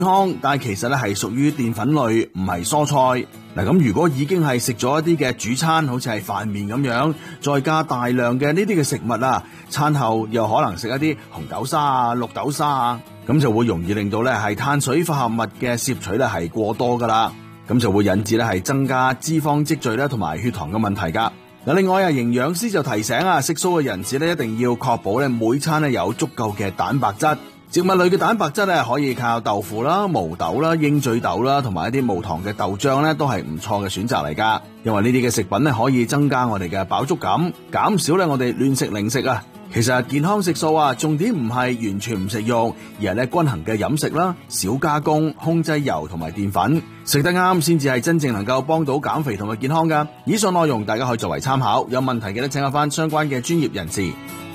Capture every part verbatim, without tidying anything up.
康，但係其實咧係屬於澱粉類，唔係蔬菜。嗱，咁如果已經係食咗一啲嘅主餐，好似係飯麵咁樣，再加大量嘅呢啲嘅食物啊，餐後又可能食一啲紅豆沙啊、綠豆沙啊，咁就會容易令到咧係碳水化合物嘅攝取咧係過多噶啦，咁就會引致咧係增加脂肪積聚咧同埋血糖嘅問題噶。嗱，另外啊，營養師就提醒啊，食素嘅人士咧一定要確保咧每餐咧有足夠嘅蛋白質。植物類嘅蛋白質咧可以靠豆腐啦、毛豆啦、鷹嘴豆啦，同埋一啲無糖嘅豆漿咧，都係唔錯嘅選擇嚟噶。因為呢啲嘅食品咧可以增加我哋嘅飽足感，減少咧我哋亂食零食啊。其實健康食素啊，重點唔係完全唔食肉，而係咧均衡嘅飲食啦，少加工，控制油同埋澱粉，食得啱先至係真正能夠幫到減肥同埋健康噶。以上內容大家可以作為參考，有問題嘅咧請下翻相關嘅專業人士。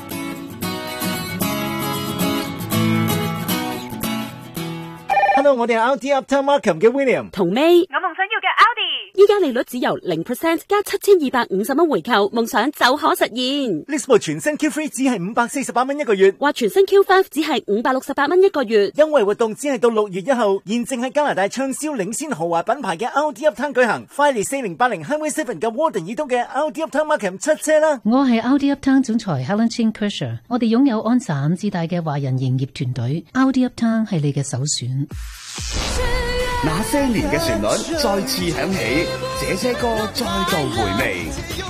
Hello， 我哋係 Audi Uptown Markham 嘅 William 同 May， 我夢想要嘅 Audi， 依家利率只由零 percent 加七千二百五十蚊回購，夢想就可實現。 呢部全新 Q 三只係五百四十八蚊一個月， 或全新 Q 五只係五百六十八蚊一個月。 優惠活動只係到六月一號，現正喺加拿大暢銷領先豪華品牌嘅 Audi Uptown 舉行。快嚟四零八零 Highway Seven 嘅 Warden 以東嘅 Audi Uptown Markham 七車啦！ 我係 Audi Uptown 總裁 Helen Chin Kersher， 我哋擁有安省至大嘅華人營業團隊 ，Audi Uptown 係你嘅首選。 那些年嘅旋律再次響起，這些歌再度回味。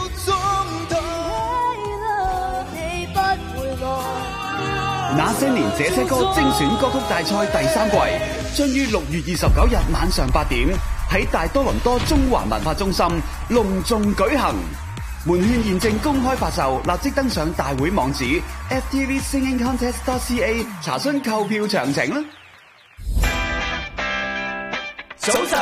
那些年這些歌精選歌曲大賽第三季將於六月二十九日晚上八點喺大多倫多中華文化中心隆重舉行。門券現正公開發售，立即登上大會網址 f t v singing contest dot c a 查詢購票詳情啦。 早晨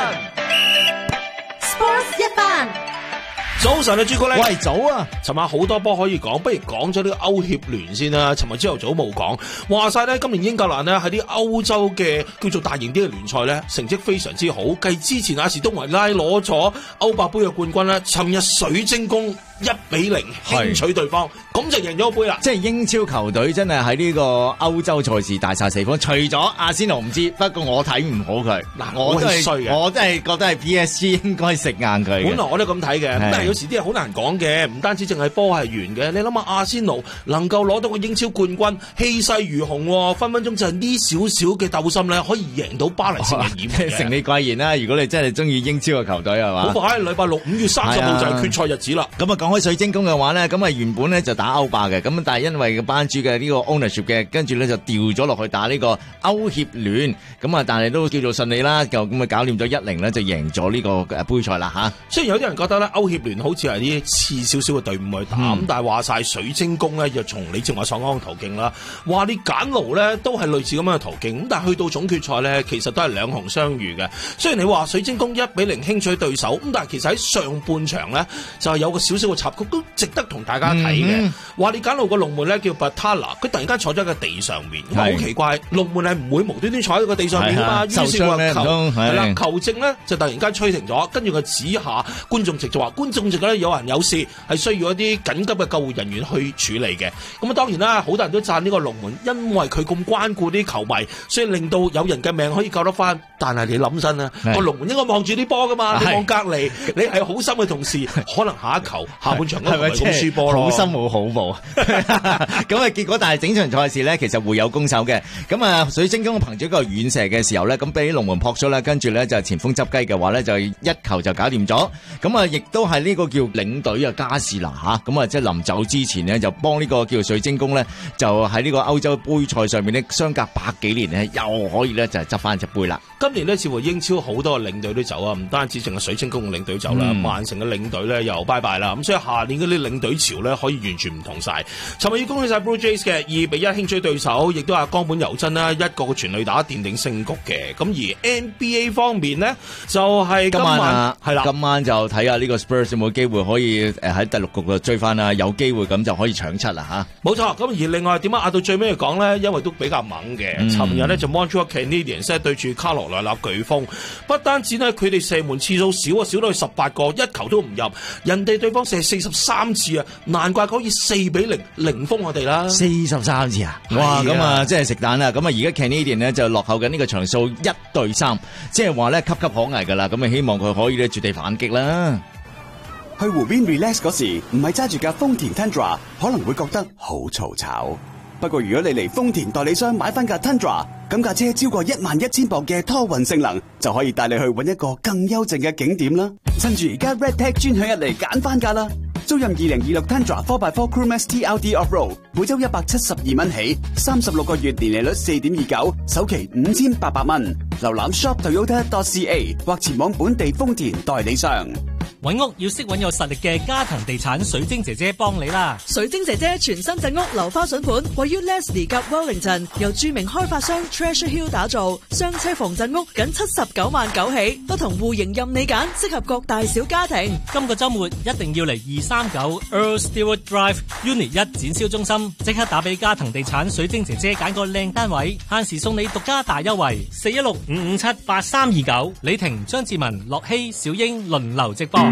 Sports 一班。 早晨啊，朱古力。 喂，早啊！ 尋晚好多波可以講，不如講咗呢個歐協聯先啦。尋日朝頭早冇講，話晒咧，今年英格蘭呢喺啲歐洲嘅叫做大型啲嘅聯賽咧，成績非常之好。繼之前阿士東維拉攞咗歐霸杯嘅冠軍咧，尋日水晶宮一比零輕取對方，咁就贏咗個杯啦。 即係英超球隊真係喺呢個歐洲賽事大殺四方，除咗阿仙奴唔知，不過我睇唔好佢。嗱，我都係衰嘅，我真係覺得係 P S G 應該食硬佢。 本來我都咁睇嘅，但係有時啲嘢好難講嘅，唔單止淨係波係圓嘅。你諗下阿仙奴能夠攞到個英超冠軍，氣勢如虹，分分鐘就係呢少少嘅鬥心咧，可以贏到巴黎聖日耳門嘅。 成你貴言啦，如果你真係中意英超嘅球隊係嘛？ 好快，禮拜六五月三十號就係決賽日子啦。 咁啊，講開水晶宮嘅話咧，咁啊原本咧就打歐霸嘅，咁但係因為個班主嘅呢個 ownership 嘅，跟住咧就調咗落去打呢個歐協聯，咁啊但係都叫做順利啦，就咁啊搞掂咗一零咧，就贏咗呢個杯賽啦吓。 雖然有啲人覺得咧歐協聯好似係啲次少少嘅隊伍去打，咁、嗯、但係話晒水晶宮咧，就從你正話所講嘅途徑啦，話你簡奴咧都係類似咁樣嘅途徑，咁但係去到總決賽咧，其實都係兩雄相遇嘅。雖然你話水晶宮一比零輕取對手，咁但係其實喺上半場咧就係有個少少嘅插曲，都值得同大家睇嘅。話、嗯、你簡奴個龍門咧叫 Batala， 佢突然間坐咗喺個地上面，咁好奇怪，龍門係唔會無端端坐喺個地上面噶嘛？於是話球係啦，球證咧就突然間吹停咗，跟住佢指下觀眾席就話觀眾席咧有人有事，係需要一啲緊急嘅救護人員去處理嘅。咁啊當然啦，好多人都讚呢個龍門，因為佢咁關顧啲球迷，所以令到有人嘅命可以救得翻。但係你諗真啊，個龍門應該望住啲波噶嘛，你望隔離，你係好心嘅同事，可能下一球下半場都唔係咁輸波咯。 好心冇好報，咁啊結果但係整場賽事咧，其實會有攻守嘅。咁啊水晶宮憑住一個遠射嘅時候咧，咁俾龍門撲出啦，跟住咧就前鋒執雞嘅話咧，就一球就搞掂咗。咁啊亦都係呢個叫領隊啊加士拿吓，咁啊即係臨走之前呢，就幫呢個叫水晶宮咧，就喺呢個歐洲杯賽上面呢，相隔百幾年呢，又可以咧就係執翻隻杯啦。 今年呢，似乎英超好多嘅領隊都走啊，唔單止淨係水晶宮嘅領隊走啦，曼城嘅領隊咧又拜拜啦。咁所以下年嗰啲領隊潮咧可以完全唔同晒。尋日要恭喜晒 Blue Jays 嘅二比一輕取對手，亦都係岡本由真啦一個全壘打奠定勝局嘅。咁而 N B A 方面呢，就係、是、今晚係啦， 今晚就睇下呢個 Spurs 有冇機會可以誒喺第六局度追翻啦，有機會咁就可以搶七啦吓。 冇錯，咁而另外點解壓到最尾嚟講呢？因為都比較猛嘅。尋日呢，就 Montreal Canadiens 對住卡羅來納颶風，不單止呢，佢哋射門次數少啊，少到去十八個，一球都唔入。人哋對方射四十三次啊，難怪可以四比零零封我哋啦。 四十三次啊！哇，咁啊，即係食蛋啦。咁啊，而家 Canadian 咧就落後緊呢個場數一對三，即係話咧岌岌可危噶啦。咁啊，希望佢可以咧絕地反擊啦。 去湖邊 relax 嗰時，唔係揸住架豐田 Tundra， 可能會覺得好嘈吵。不過如果你嚟豐田代理商買翻架 Tundra， 咁架車超過一萬一千磅嘅拖運性能，就可以帶你去搵一個更幽靜嘅景點啦。趁住而家 Redtech 專享日嚟揀翻架啦！租任二零二六 Tundra 四 by 四 Crewmax T L D Off-Road， 每周一百七十二蚊起，三十六個月年利率四點二九，首期五千八百蚊。瀏覽 shop toyota dot c a 或前往本地豐田代理商。 揾屋要識揾有實力嘅家騰地產水晶姐姐幫你啦！ 水晶姐姐全新鎮屋樓花筍盤，位於 Leslie 及 Wellington， 由著名開發商 Treasure Hill 打造，雙車房鎮屋僅七十九萬九起，不同戶型任你揀，適合各大小家庭。 今個週末一定要嚟二三九 Earl Stewart Drive Unit 一展銷中心，即刻打俾家騰地產水晶姐姐揀個靚單位，限時送你獨家大優惠，四一六五五七八三二九。李婷、張志文、樂希、小英輪流直播。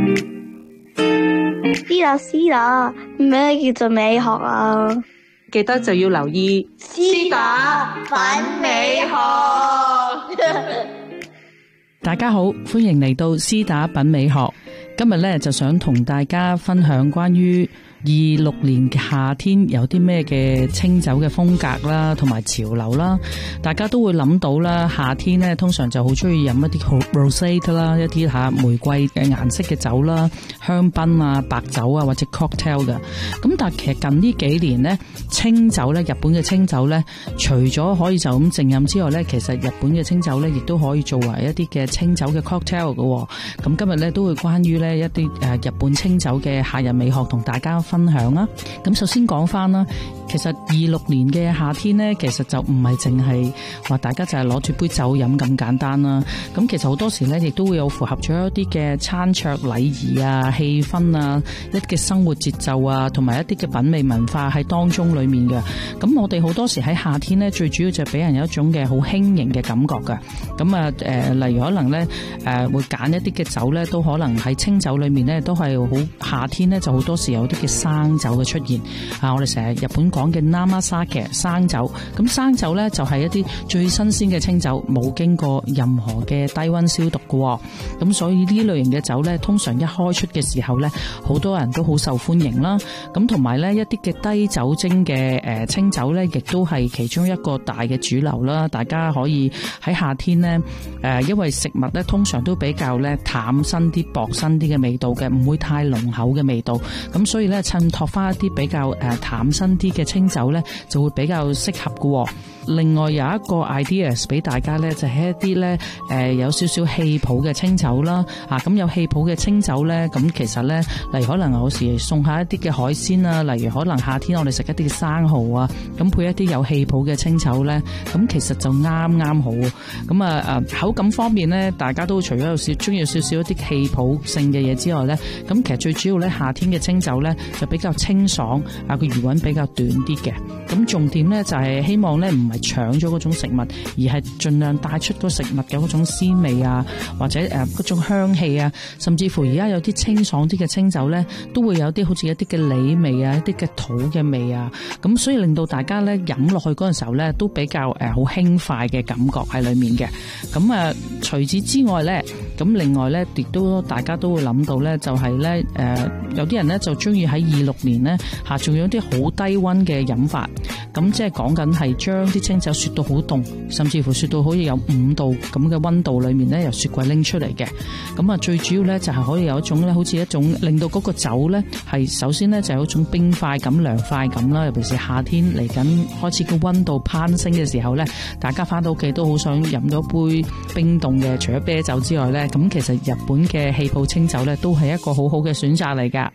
思啦思啦，咩叫做美學啊？ 記得就要留意絲打品美學。 大家好，歡迎嚟到絲打品美學。今日咧就想同大家分享關於二六年嘅夏天有啲咩嘅清酒嘅風格啦，同埋潮流啦，大家都會諗到啦。夏天咧通常就好中意飲一啲好 rosé 啦，一啲吓玫瑰嘅顏色嘅酒啦，香檳啊、白酒啊或者 cocktail 嘅。咁但係其實近呢幾年咧，清酒咧，日本嘅清酒咧，除咗可以就咁淨飲之外咧，其實日本嘅清酒咧，亦都可以作為一啲嘅清酒嘅 cocktail 嘅。咁今日咧都會關於咧一啲誒日本清酒嘅夏日美學同大家分享啊！咁首先講翻啦，其實二六年嘅夏天呢，其實就唔係淨係話大家就係攞住杯酒飲咁簡單啦。咁其實好多時呢，亦都會有符合咗一啲嘅餐桌禮儀啊、氣氛啊、一啲嘅生活節奏啊，同埋一啲嘅品味文化喺當中裏面嘅。咁我哋好多時喺夏天呢，最主要就係俾人有一種嘅好輕盈嘅感覺㗎。咁啊誒，例如可能呢，誒、呃、會揀一啲嘅酒呢，都可能喺清酒裏面呢，都係好夏天呢，就好多時有啲嘅生酒嘅出現啊！我哋成日日本講嘅 Namasake 生酒，咁生酒咧就係一啲最新鮮嘅清酒，冇經過任何嘅低溫消毒嘅，咁所以呢類型嘅酒咧，通常一開出嘅時候咧，好多人都好受歡迎啦。咁同埋咧一啲嘅低酒精嘅誒清酒咧，亦都係其中一個大嘅主流啦。大家可以喺夏天咧誒，因為食物咧通常都比較咧淡身啲、薄身啲嘅味道嘅，唔會太濃厚嘅味道，咁所以咧襯托翻一啲比較誒淡身啲嘅清酒咧，就會比較適合嘅。另外有一個 ideas 俾大家咧，就係一啲咧誒有少少氣泡嘅清酒啦。啊，咁有氣泡嘅清酒咧，咁其實咧，例如可能有時送下一啲嘅海鮮啊，例如可能夏天我哋食一啲嘅生蠔啊，咁配一啲有氣泡嘅清酒咧，咁其實就啱啱好。咁啊誒口感方面咧，大家都除咗有少中意少少一啲氣泡性嘅嘢之外咧，咁其實最主要咧夏天嘅清酒咧就比較清爽，啊個餘韻比較短啲嘅。咁重點咧就係希望咧唔係搶咗嗰種食物，而係盡量帶出個食物嘅嗰種鮮味啊，或者誒嗰種香氣啊，甚至乎而家有啲清爽啲嘅清酒咧，都會有啲好似一啲嘅梨味啊，一啲嘅土嘅味啊，咁所以令到大家咧飲落去嗰陣時候咧，都比較誒好輕快嘅感覺喺裏面嘅。咁啊，除此之外咧，咁另外咧亦都大家都會諗到咧，就係咧誒有啲人咧就中意喺二六年咧嚇，仲有啲好低溫嘅飲法，咁即係講緊係將啲清酒雪到好凍，甚至乎雪到好似有五度咁嘅溫度裏面咧，由雪櫃拎出嚟嘅。咁啊，最主要咧就係可以有一種咧，好似一種令到嗰個酒咧係首先咧就有一種冰塊感、涼快感啦。尤其是夏天嚟緊開始個溫度攀升嘅時候咧，大家翻到屋企都好想飲咗杯冰凍嘅，除咗啤酒之外咧，咁其實日本嘅氣泡清酒咧都係一個好好嘅選擇嚟㗎。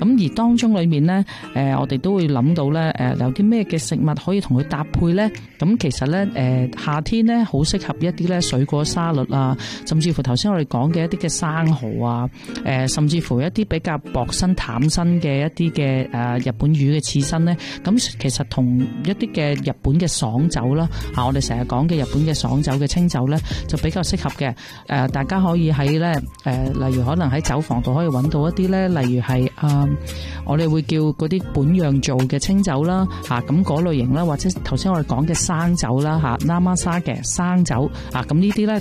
咁而當中裏面咧，誒我哋都會諗到咧，誒有啲咩嘅食物可以同佢搭配咧？咁其實咧，誒夏天咧好適合一啲咧水果沙律啊，甚至乎頭先我哋講嘅一啲嘅生蠔啊，誒甚至乎一啲比較薄身淡身嘅一啲嘅誒日本魚嘅刺身咧，咁其實同一啲嘅日本嘅爽酒啦，啊我哋成日講嘅日本嘅爽酒嘅清酒咧，就比較適合嘅。誒大家可以喺咧誒例如可能喺酒房度可以揾到一啲咧，例如係啊、呃、我哋會叫嗰啲本釀造嘅清酒啦，嚇咁嗰類型啦，或者頭先我哋講嘅生酒啦，嚇 Namasa 嘅生酒啊，咁呢啲咧